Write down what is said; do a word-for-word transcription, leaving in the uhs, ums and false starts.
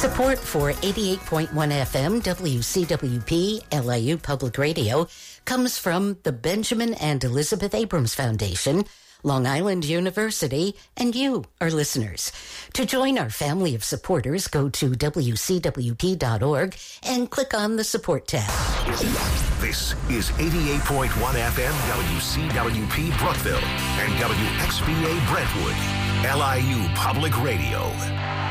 Support for eighty-eight point one F M W C W P L I U Public Radio comes from the Benjamin and Elizabeth Abrams Foundation, Long Island University, and you, our listeners. To join our family of supporters, go to W C W P dot org and click on the support tab. This is eighty-eight point one F M W C W P Brookville and W X B A Brentwood, L I U Public Radio.